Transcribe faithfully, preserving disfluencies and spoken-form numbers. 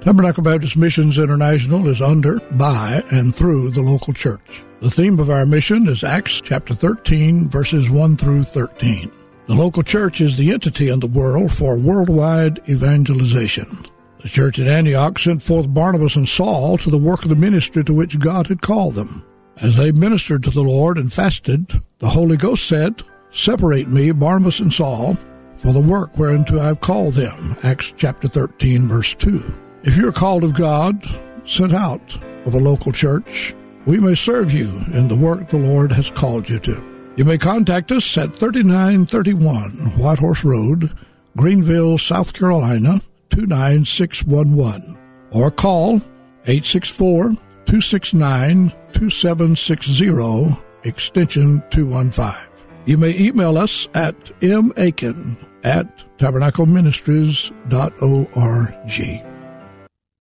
Tabernacle Baptist Missions International is under, by, and through the local church. The theme of our mission is Acts chapter thirteen, verses one through thirteen. The local church is the entity in the world for worldwide evangelization. The church at Antioch sent forth Barnabas and Saul to the work of the ministry to which God had called them. As they ministered to the Lord and fasted, the Holy Ghost said, "Separate me, Barnabas and Saul, for the work whereunto I have called them." Acts chapter thirteen, verse two. If you are called of God, sent out of a local church, we may serve you in the work the Lord has called you to. You may contact us at thirty-nine thirty-one White Horse Road, Greenville, South Carolina, two nine six one one, or call eight six four, two six nine, two seven six zero, extension two one five. You may email us at m aiken at tabernacle ministries dot org.